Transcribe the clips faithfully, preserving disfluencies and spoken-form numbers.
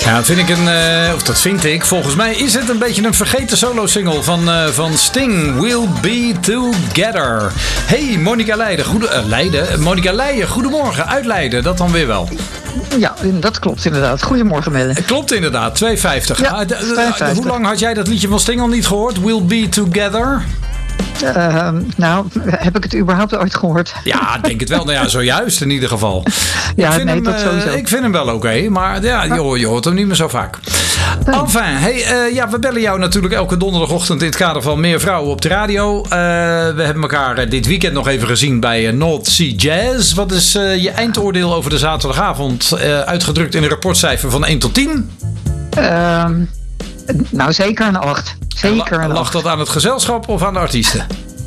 Ja, dat vind ik een, uh, of dat vind ik, volgens mij is het een beetje een vergeten solo-single van, uh, van Sting. We'll be together. Hey, Monica Leijden. Goede, uh, Leijden? Monica Leijden, goedemorgen. Uit Leiden, dat dan weer wel. Ja, dat klopt inderdaad. Goedemorgen, Melle. Klopt inderdaad, twee vijftig. Ja, uh, d- twee vijftig. Hoe lang had jij dat liedje van Sting al niet gehoord? We'll be together. Uh, nou, heb ik het überhaupt ooit gehoord? Ja, denk het wel. Nou ja, zojuist in ieder geval. Ja, ik vind nee, hem, dat sowieso. Uh, ik vind hem wel oké, okay, maar ja, je, hoort, je hoort hem niet meer zo vaak. Nee. Enfin, hey, uh, ja, we bellen jou natuurlijk elke donderdagochtend in het kader van Meer Vrouwen op de radio. Uh, we hebben elkaar uh, dit weekend nog even gezien bij uh, North Sea Jazz. Wat is uh, je eindoordeel over de zaterdagavond uh, uitgedrukt in een rapportcijfer van één tot tien? Uh, nou, zeker een acht. Zeker een Lag acht. dat aan het gezelschap of aan de artiesten?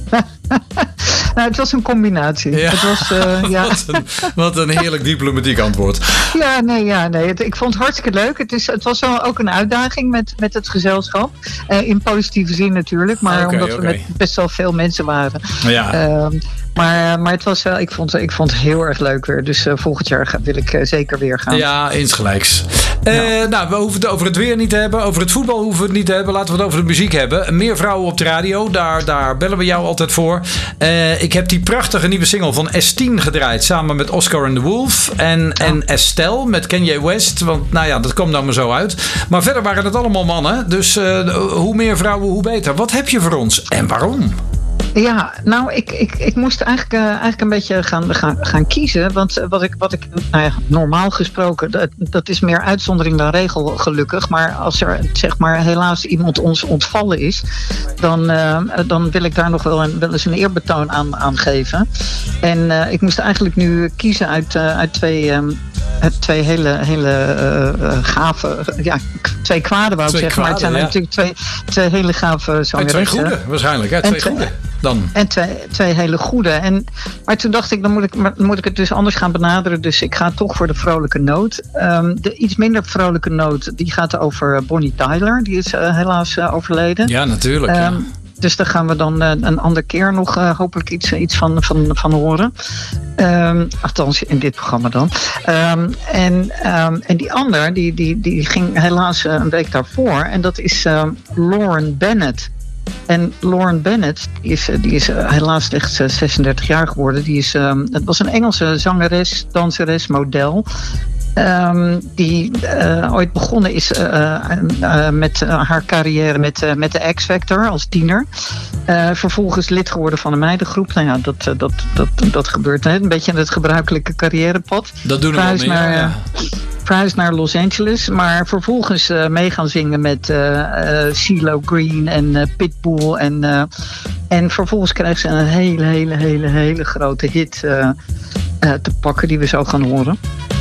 Nou, het was een combinatie. Ja. Het was, uh, ja. wat, een, wat een heerlijk diplomatiek antwoord. Ja, nee, ja, nee. Het, ik vond het hartstikke leuk. Het, is, het was wel ook een uitdaging met, met het gezelschap. Uh, in positieve zin natuurlijk. Maar okay, omdat we okay. met best wel veel mensen waren. Ja. Uh, maar, maar het was wel, ik vond, ik vond het heel erg leuk weer. Dus uh, volgend jaar ga, wil ik uh, zeker weer gaan. Ja, insgelijks. Uh, ja. Nou, we hoeven het over het weer niet te hebben. Over het voetbal hoeven we het niet te hebben. Laten we het over de muziek hebben. Meer Vrouwen op de radio. Daar, daar bellen we jou altijd voor. Uh, ik heb die prachtige nieuwe single van S tien gedraaid. Samen met Oscar and the Wolf. En, oh. en Estelle met Kanye West. Want nou ja, dat kwam nou maar zo uit. Maar verder waren het allemaal mannen. Dus uh, hoe meer vrouwen, hoe beter. Wat heb je voor ons? En waarom? Ja, nou, ik, ik, ik moest eigenlijk, uh, eigenlijk een beetje gaan, gaan, gaan kiezen. Want uh, wat ik, wat ik nou ja, normaal gesproken, dat, dat is meer uitzondering dan regel, gelukkig. Maar als er zeg maar helaas iemand ons ontvallen is, dan, uh, dan wil ik daar nog wel, een, wel eens een eerbetoon aan, aan geven. En uh, ik moest eigenlijk nu kiezen uit, uh, uit twee... Um, Twee hele, hele uh, uh, gave, ja, twee kwade wou ik zeggen, maar het zijn ja. natuurlijk twee, twee hele gave zangeressen. En twee goede, waarschijnlijk, hè? Twee, twee goede dan. En twee, twee hele goede. En, maar toen dacht ik, dan moet ik, moet ik het dus anders gaan benaderen, dus ik ga toch voor de vrolijke noot. Um, de iets minder vrolijke noot, die gaat over Bonnie Tyler, die is uh, helaas uh, overleden. Ja, natuurlijk. Um, ja. Dus daar gaan we dan uh, een andere keer nog uh, hopelijk iets, iets van, van, van horen. Um, althans, in dit programma dan. Um, en, um, en die ander, die, die, die ging helaas uh, een week daarvoor. En dat is uh, Lauren Bennett. En Lauren Bennett, die is, die is uh, helaas slechts uh, zesendertig jaar geworden. Die is, um, het was een Engelse zangeres, danseres, model. Um, die uh, ooit begonnen is uh, uh, met uh, haar carrière met, uh, met de X-Factor als tiener. Uh, vervolgens lid geworden van een meidengroep. Nou ja, dat, uh, dat, dat, dat gebeurt hè? Een beetje het gebruikelijke carrièrepad. Dat doen we wel meer, naar, ja. Verhuisd naar Los Angeles. Maar vervolgens uh, mee gaan zingen met uh, uh, CeeLo Green en uh, Pitbull. En, uh, en vervolgens krijgt ze een hele, hele, hele, hele grote hit uh, uh, te pakken die we zo gaan horen.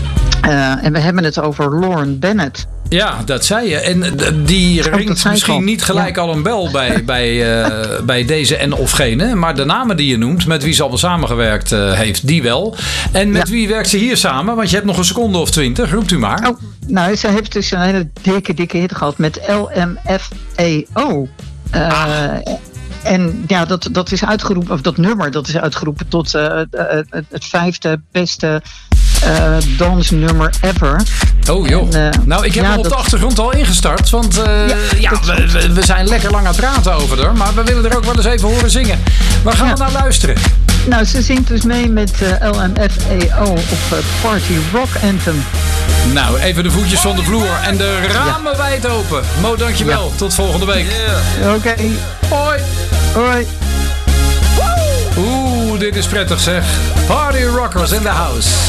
Uh, en we hebben het over Lauren Bennett. Ja, dat zei je. En die ringt oh, misschien niet gelijk ja. al een bel bij, bij, uh, bij deze en of gene. Maar de namen die je noemt, met wie ze al samengewerkt uh, heeft, die wel. En met ja. wie werkt ze hier samen? Want je hebt nog een seconde of twintig. Roept u maar. Oh, nou, ze heeft dus een hele dikke, dikke hit gehad met L M F A O. Uh, ah. En ja, dat, dat is uitgeroepen, of dat nummer, dat is uitgeroepen tot uh, het, het vijfde beste uh, dansnummer ever. Oh joh. En, uh, nou, ik heb ja, hem op dat... de achtergrond al ingestart. Want uh, ja, ja we, we zijn lekker lang aan het praten over haar. Maar we willen er ook wel eens even horen zingen. Waar gaan ja. we naar luisteren? Nou, ze zingt dus mee met uh, L M F A O op uh, Party Rock Anthem. Nou, even de voetjes van de vloer en de ramen ja. wijd open. Mo, dankjewel. Ja. Tot volgende week. Yeah. Oké. Okay. Hoi. Hoi. Oeh, dit is prettig zeg. Party Rockers in the house.